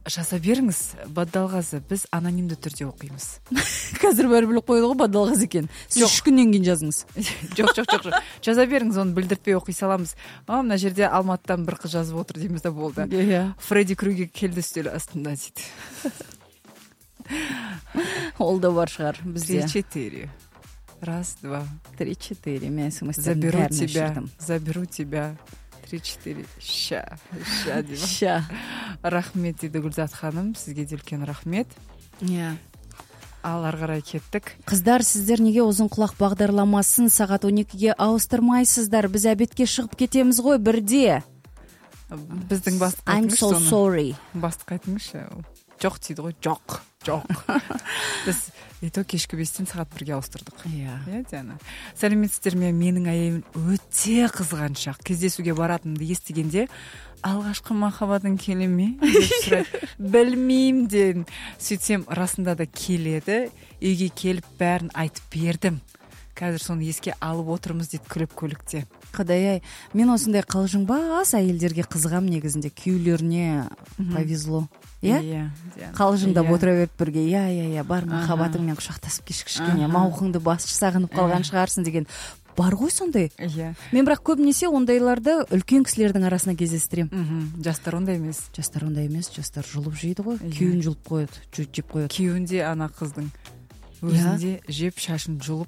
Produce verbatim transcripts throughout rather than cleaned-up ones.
жаза беріңіз Бадалғазы, біз анонимді түрде оқимыз. Қазір бәрі біліп қойды ғой Бадалғазы екен. Сіз үш күннен кейін жазыңыз. Жоқ, жоқ, жоқ, жоқ. Жаза беріңіз, оны білдіртпей оқи саламыз. А, мына жерде Алматыдан бір қыз жазып отыр дейміз де болды. Фредди Крюгер келді үстел астында дейді. Ол да бар шығар бізде. Три-четыре. Раз, два. Три-четыре. Мен заберу тебя, заберу тебя. Три-четыре. Ща, ща деймін. Ща. Рахмет дейді Гүлзат ханым, сізге де үлкен рахмет. Иә. Ал ары қарай кеттік. Қыздар, сіздер неге ұзын құлақ бағдарламасын сағат он екіге ауыстырмайсыздар? Біз әбетке шығып кетеміз ғой бірде. Біздің бастық I'm айтыңызшы so соны. sorry. Бастық айтыңызшы. Жоқ дейді ғой, жоқ, жоқ. Біз ето кешкі бестен сағат бірге ауыстырдық. Иә. Иә, Диана. Сәлеметсіздер ме? Менің әйелім өте қызғаншақ. Кездесуге баратынымды естігенде, алғашқы махаббатың келе ме? деп сұрайды. Білмеймін дедім. Сөйтсем, расында да келеді. Үйге келіп бәрін айтып бердім. Қазір соны еске алып отырмыз дейді күліп көлікте. Құдай-ай, мен осындай қалжыңбас әйелдерге қызығам негізінде, күйеулеріне повезло. Иә? Қалжыңдап отыра беріп бірге, иә, иә, иә, бар махаббатыңмен құшақтасып кешкішкене, мауқыңды басшы сағынып қалған шығарсың деген. Бар ғой сондай. Иә. Мен бірақ көбінесе ондайларды үлкен кісілердің арасына кездестірем. Жастар ондай емес. Жастар ондай емес, жастар жұлып жейді ғой. Күйін жұлып қояды, жүт жеп қояды. Күйінде ана қыздың өзінде жеп шашын жұлып.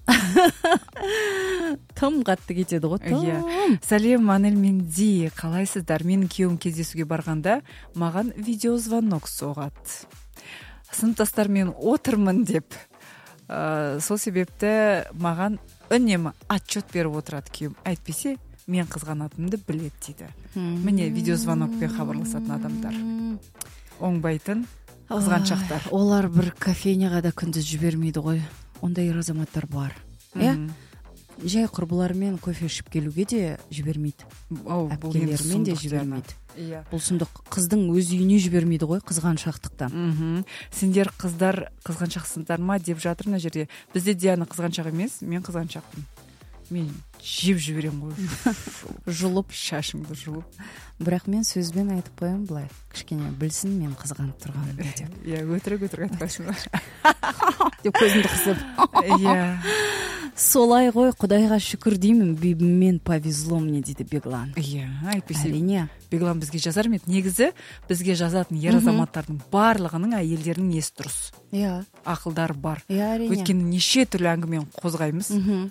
Тым қатты кетеді ғой. Тым. Сәлем, Анель мен Ди, қалайсыздар? Менің күйеуім кездесуге барғанда маған видеозвонок соғады. Сыныптастармен отырмын деп. Ә, сол себепті маған үнемі отчет беріп отырады күйеуім. Әйтпесе мен қызғанатынымды біледі дейді. Міне видеозвонокпен хабарласатын адамдар. Оңбайтын қызғаншақтар. Олар бір кофейняға да күндіз жібермейді ғой. Ондай ер азаматтар бар. Иә? Жай құрбыларымен кофе ішіп келуге де жібермейді. Әпкелерімен де жібермейді. Бұл сұмдық. Қыздың өз үйіне жібермейді ғой қызғаншақтықтан. Сендер қыздар қызғаншақсыңдар ма деп жатыр мына жерде. Бізде Диана қызғаншақ емес, мен қызғаншақпын. Мен жеп жіберем ғой. Жұлып, шашымды жұлып. Бірақ мен сөзбен айтып қоям былай. Кішкене білсін мен қызғанып тұрғанымды деп. Иә, өтірік-өтірік айтпайсың. Деп көзімді қысып. Иә. Солай ғой, Құдайға шүкір деймін, бейбіммен повезло мне дейді Беглан. Иә, әйтпесе. Әрине. Беглан бізге жазар ма еді? Негізі бізге жазатын ер азаматтардың барлығының әйелдерінің есі дұрыс. Иә. Ақылдар бар. Иә, әрине. Өйткені неше түрлі әңгімені қозғаймыз.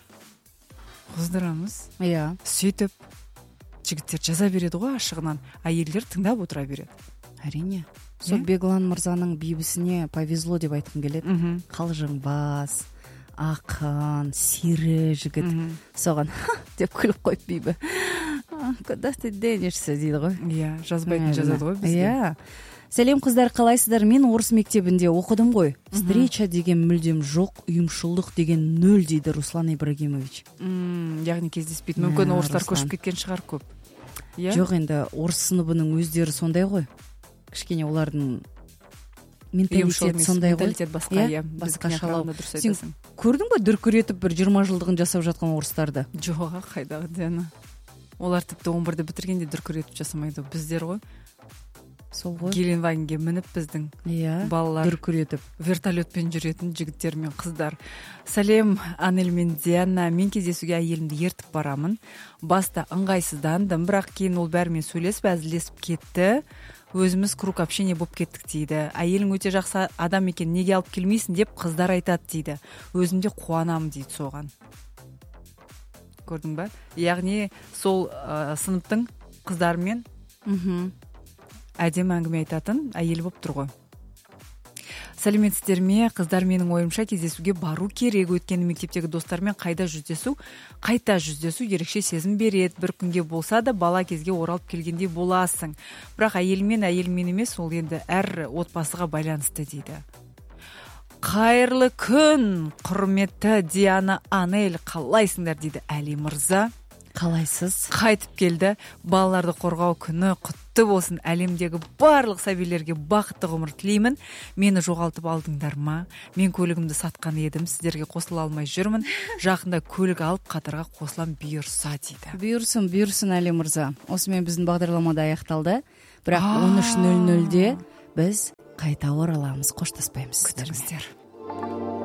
Қоздырамыз. Иә. Сөйтіп жігіттер жаза береді ғой ашығынан, әйелдер тыңдап отыра береді. Әрине. Сол Беглан мырзаның бейбісіне повезло деп айтқым келеді. Қалжыңбас, ақын, сері жігіт. Соған деп күліп қойып бейбі. Куда ты денешься дейді ғой. Иә, жазбайтын жазады ғой бізге. Иә. Сәлем қыздар, қалайсыздар? Мен орыс мектебінде оқыдым ғой. Встреча деген мүлдем жоқ, ұйымшылдық деген нөл дейді Руслан Ибрагимович. Яғни кездеспейді. Мүмкін орыстар көшіп кеткен шығар көп. Жоқ, енді орыс сыныбының өздері сондай ғой. Кішкене олардың менталитет сондай ғой. Менталитет басқа, иә. Басқа шалау. Сен көрдің ба дүркіретіп бір жиырма жылдығын жасап жатқан орыстарды? Жоға, қайдағы Диана. Олар тіпті он бірді бітіргенде дүркіретіп жасамайды. Біздер ғой. Сол ғой. Геленвагенге мініп біздің балалар дүркіретіп вертолетпен жүретін жігіттер мен қыздар. Сәлем, Анель мен Диана. Мен кездесуге әйелімді ертіп барамын. Баста ыңғайсыздандым, бірақ кейін ол бәрімен сөйлесіп әзілдесіп кетті. Өзіміз круг общение болып кеттік дейді. Әйелің өте жақсы адам екен, неге алып келмейсің деп қыздар айтады дейді. Өзімде қуанамын дейді соған. Көрдің ба? Яғни сол ә, сыныптың қыздарымен әдемі әңгіме айтатын әйел болып тұр ғой. Сәлеметсіздер ме? Қыздар, менің ойымша кездесуге бару керек. Өйткені мектептегі достармен қайда жүздесу, қайта жүздесу ерекше сезім береді. Бір күнге болса да бала кезге оралып келгендей боласың. Бірақ әйелмен әйелмен емес, ол енді әр отбасыға байланысты дейді. Қайырлы күн, құрметті Диана, Анель, қалайсыңдар дейді Әли мырза. Қалайсыз? Қайтып келді. Балаларды қорғау күні құтты болсын. Әлемдегі барлық сәбилерге бақытты ғұмыр тілеймін. Мені жоғалтып алдыңдар ма? Мен көлігімді сатқан едім, сіздерге қосыла алмай жүрмін. Жақында көлік алып қатарға қосылам, бұйырса дейді. Бұйырсын, бұйырсын Әли мырза. Осымен біздің бағдарламада аяқталды. Бірақ он үш нөл нөлде биз кайта ораламыз, коштошпойбуз. күтүңүздөр.